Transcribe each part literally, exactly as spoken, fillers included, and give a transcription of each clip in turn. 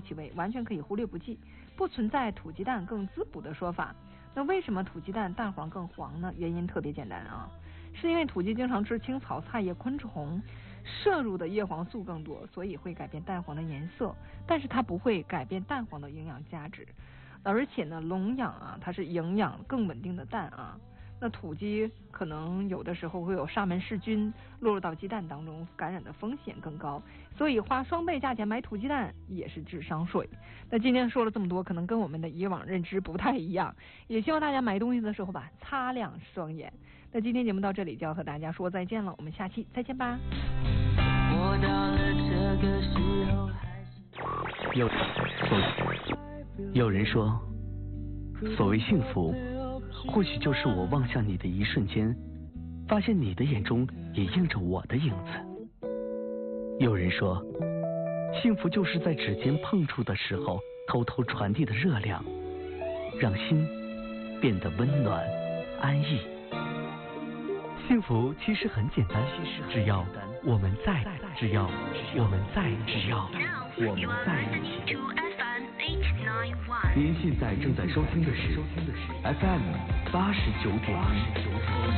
气味，完全可以忽略不计，不存在土鸡蛋更滋补的说法。那为什么土鸡蛋蛋黄更黄呢？原因特别简单啊，是因为土鸡经常吃青草、菜叶、昆虫，摄入的叶黄素更多，所以会改变蛋黄的颜色，但是它不会改变蛋黄的营养价值。而且呢，笼养啊，它是营养更稳定的蛋啊。那土鸡可能有的时候会有沙门氏菌落入到鸡蛋当中，感染的风险更高，所以花双倍价钱买土鸡蛋也是智商税。那今天说了这么多，可能跟我们的以往认知不太一样，也希望大家买东西的时候吧，擦亮双眼。那今天节目到这里就要和大家说再见了，我们下期再见吧。我到了这个时候还是有有人说，所谓幸福或许就是我望向你的一瞬间，发现你的眼中也映着我的影子。有人说，幸福就是在指尖碰触的时候偷偷传递的热量，让心变得温暖安逸。幸福其实很简单，只要我们在，只要我们在，只要我们在一起。您现在正在收听的是 F M 八十九点一。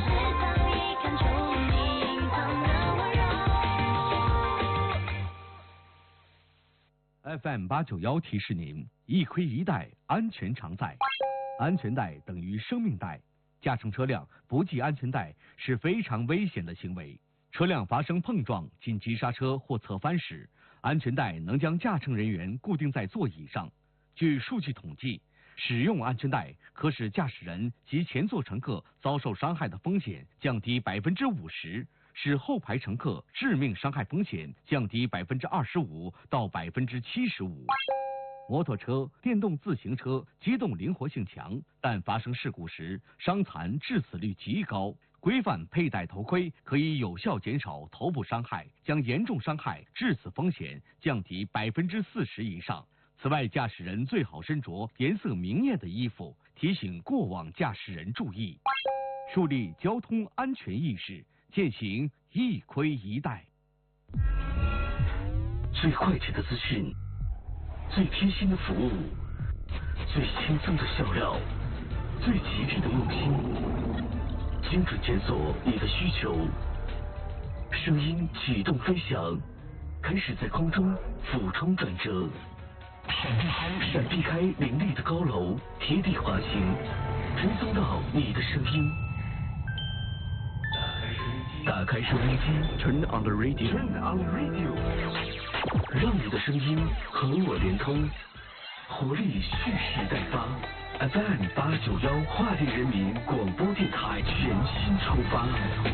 F M 八九幺提示您：一盔一带，安全常在。安全带等于生命带，驾乘车辆不系安全带是非常危险的行为。车辆发生碰撞、紧急刹车或侧翻时，安全带能将驾乘人员固定在座椅上。据数据统计，使用安全带可使驾驶人及前座乘客遭受伤害的风险降低百分之五十，使后排乘客致命伤害风险降低百分之二十五到百分之七十五。摩托车、电动自行车机动灵活性强，但发生事故时伤残致死率极高。规范佩戴头盔可以有效减少头部伤害，将严重伤害致死风险降低百分之四十以上。此外，驾驶人最好身着颜色明艳的衣服，提醒过往驾驶人注意，树立交通安全意识，践行一盔一带。 最快捷的资讯，最贴心的服务，最轻松的笑料，最吉利的用心，精准检索你的需求，声音启动飞翔，开始在空中俯冲转折。闪避开林立的高楼，贴地滑行，追踪到你的声音。打开收音机 ，Turn on the radio，Turn on the radio， 让你的声音和我连通，活力蓄势待发。F M 八九幺华电人民广播电台全新出发。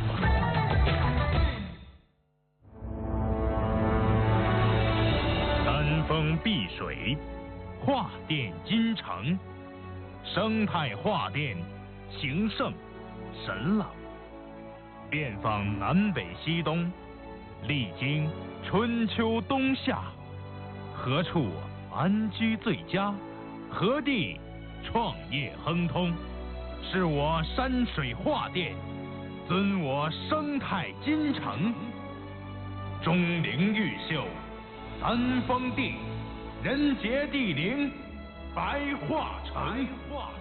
风碧水，化电金城，生态化电，情圣神朗，遍访南北西东，历经春秋冬夏，何处安居最佳？何地创业亨通？是我山水化电，尊我生态金城，钟灵毓秀。三丰地，人杰地灵，白化城。